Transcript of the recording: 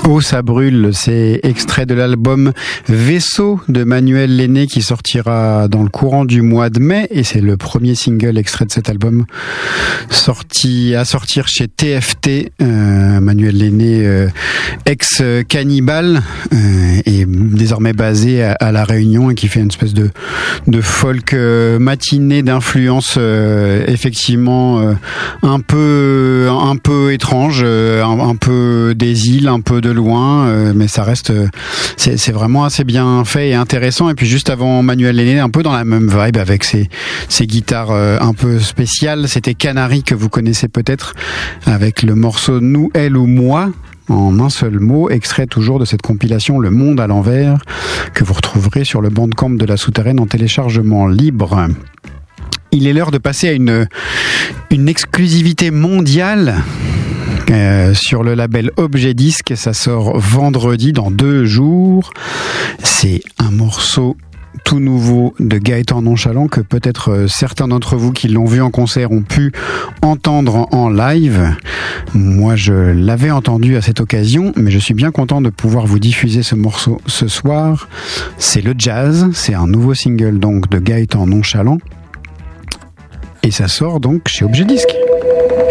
Oh, ça brûle, c'est extrait de l'album Vaisseau de Manuel Lenné qui sortira dans le courant du mois de mai, et c'est le premier single extrait de cet album à sortir chez TFT. Manuel Lenné, ex-Cannibal, est désormais basé à La Réunion et qui fait une espèce de folk matinée d'influence effectivement un peu étrange, un peu des îles, un peu de loin, mais ça reste, c'est vraiment assez bien fait et intéressant. Et puis juste avant Manuel Lenné, un peu dans la même vibe avec ses guitares un peu spéciales, c'était Canary que vous connaissez peut-être avec le morceau Nous, elle ou moi, en un seul mot, extrait toujours de cette compilation Le Monde à l'envers que vous retrouverez sur le Bandcamp de La Souterraine en téléchargement libre. Il est l'heure de passer à une exclusivité mondiale sur le label Objet Disque. Ça sort vendredi, dans 2 jours. C'est un morceau tout nouveau de Gaëtan Nonchalant que peut-être certains d'entre vous qui l'ont vu en concert ont pu entendre en live. Moi, je l'avais entendu à cette occasion, mais je suis bien content de pouvoir vous diffuser ce morceau ce soir. C'est le jazz, c'est un nouveau single donc de Gaëtan Nonchalant et ça sort donc chez Objet Disque.